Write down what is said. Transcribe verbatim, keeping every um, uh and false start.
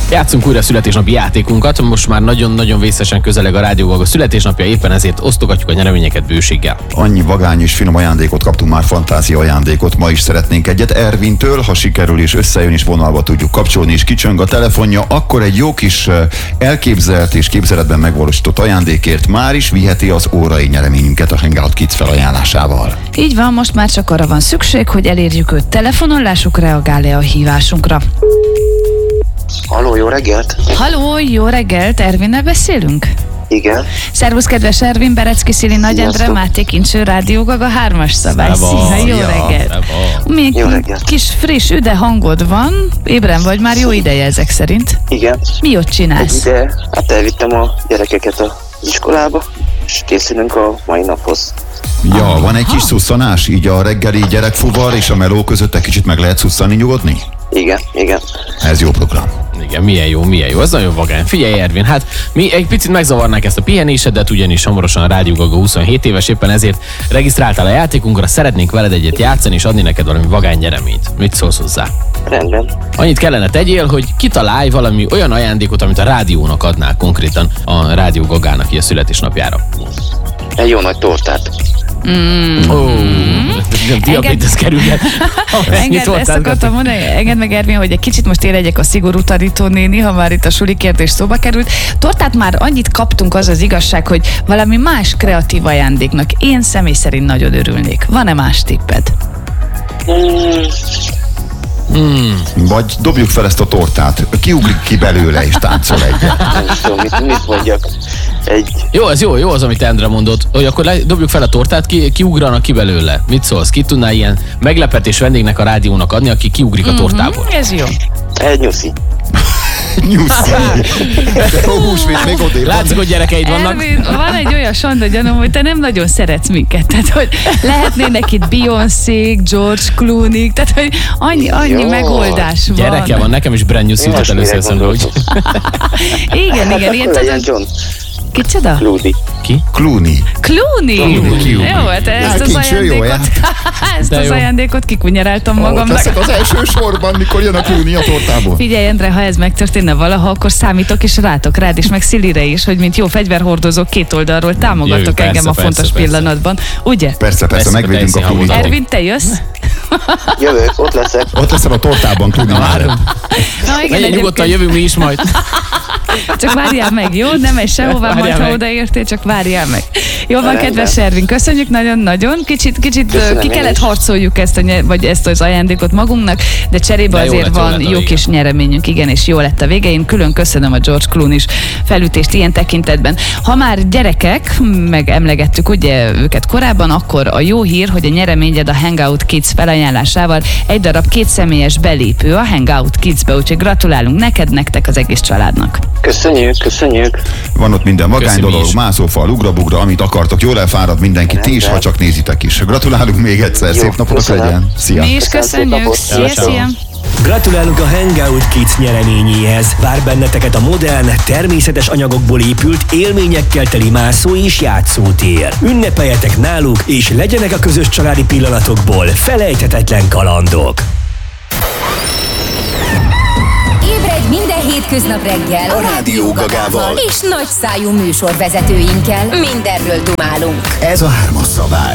Játszunk újra születésnapi játékunkat, most már nagyon-nagyon vészesen közeleg a Rádió Gaga születésnapja, éppen ezért osztogatjuk a nyereményeket bőséggel. Annyi vagány és finom ajándékot kaptunk már, fantázia ajándékot, ma is szeretnénk egyet Ervintől, ha sikerül és összejön és vonalba tudjuk kapcsolni és kicsöng a telefonja, akkor egy jó kis elképzelt és képzeletben megvalósított ajándékért már is viheti az órai nyereményünket a Hangout Kids felajánlásával. Így van, most már csak arra van szükség, hogy elérjük őt telefonon, lássuk, reagál-e a hívásunkra. Halló, jó reggelt! Halló, jó reggelt, Ervinnel beszélünk? Igen. Szervusz, kedves Ervin, Berecki Szili, Nagy Endre, Máté Kincső, Rádió Gaga, hármas szabály. Szia, jó reggelt! Még jó reggelt. Kis friss, üde hangod van, ébren vagy már jó ideje ezek szerint. Igen. Mi ott csinálsz? Egy ide, hát elvittem a gyerekeket az iskolába, és készülünk a mai naphoz. Ja, van egy kis szusszanás, így a reggeli gyerekfuvar és a meló között egy kicsit meg lehet szusszani, nyugodni? Igen, igen. Ez jó program. Igen, milyen jó, milyen jó, ez nagyon vagány. Figyelj, Ervin, hát mi egy picit megzavarnánk ezt a pihenésedet, ugyanis hamarosan a Rádió Gaga huszonhét éves, éppen ezért regisztráltál a játékunkra, szeretnénk veled egyet játszani, és adni neked valami vagány nyereményt. Mit szólsz hozzá? Rendben. Annyit kellene tegyél, hogy kitalálj valami olyan ajándékot, amit a rádiónak adnál konkrétan a Rádió Gagának a születésnapjára. Egy jó nagy tortát. Mm. Oh, diabétesz kerülhet. Engedd, ezt akartam mondani, engedd meg, Ervin, hogy egy kicsit most én legyek a szigorú tanító néni, ha már itt a suli kérdés szóba került. Tortát már annyit kaptunk, az az igazság, hogy valami más kreatív ajándéknak én személy szerint nagyon örülnék. Van-e más tipped? Mm. Hmm. Vagy dobjuk fel ezt a tortát, kiugrik ki belőle és táncol egyet. Nem is tudom, mit, mit mondjak. Egy... Jó, ez jó, jó az, amit Endre mondott, hogy akkor le, dobjuk fel a tortát, ki, kiugranak ki belőle. Mit szólsz? Ki tudná ilyen meglepetés vendégnek a rádiónak adni, aki kiugrik a tortából? Mm-hmm, ez jó. Egy nyuszi. Nyuszi. Húsvét még odébb. Látszik, hogy gyerekeid vannak. Ervin, van egy olyan sonda gyanúm, hogy te nem nagyon szeretsz minket. Tehát, hogy lehetnének itt Beyoncé, George Clooney, tehát, hogy annyi, annyi Jó. megoldás van. Gyereke van, nekem is brand new született először eszembe, hogy... Igen, igen, ilyen Akkor legyen tudod. John Kicsoda? Clooney. Ki? Clooney. Clooney? Clooney. Jó, hát ezt az Kincső, jó, ajándékot, ezt De az jó. ajándékot kikunyeráltam Ott magamnak. leszek az első sorban, mikor jön a Clooney a tortából. Figyelj, Endre, ha ez megtörténne valaha, akkor számítok és rátok rád is, meg Szilire is, hogy mint jó fegyverhordozók két oldalról támogatok Jövő, engem persze, a fontos persze, persze. pillanatban. Ugye? Persze, persze, Persze, megvédünk a persze, Clooney-tól. Ervin, te jössz? Jövök, ott leszek. Ott leszel a tortában, Clooney már. Na, igen, Legyen nyugodtan, egyébként- jövünk mi is majd. Csak várjál meg, jó? Nem menj sehová, Várjál majd ha meg. odaértél, csak várjál meg. Jó van, Rendben. kedves Ervin, köszönjük nagyon-nagyon. Kicsit, kicsit Köszönöm ki én kellett is. harcoljuk ezt, a, nye- vagy ezt az ajándékot magunknak, de cserébe De jó azért lett, jó van lett a jó vége. kis nyereményünk, igen, és jó lett a vége. Én külön köszönöm a George Clooney-s felütést ilyen tekintetben. Ha már gyerekek, meg emlegettük ugye őket korábban, akkor a jó hír, hogy a nyereményed a Hangout Kids felajánlásával egy darab kétszemélyes belépő a Hangout Kidsbe, úgyhogy gratulálunk neked, nektek, az egész családnak. Köszönjük, köszönjük. Van ott minden vagány Köszi, mi dolog, is. mászófal, ugrabugra, amit akartok. Jól elfárad mindenki, ti is, ha csak nézitek is. Gratulálunk még egyszer, Jó, szép napotok köszönöm. legyen. Szia! Mi is Köszönöm, szép köszönjük. napot. Szia, Ciao, ciao. szia. Gratulálunk a Hangout Kids nyereményéhez. Vár benneteket a modern, természetes anyagokból épült, élményekkel teli mászó és játszótér. Ünnepeljetek náluk, és legyenek a közös családi pillanatokból felejthetetlen kalandok. Ébredj minden hétköznap reggel A Rádió Gagával. és nagy szájú műsorvezetőinkkel mindenről dumálunk. Ez a hármas szabály.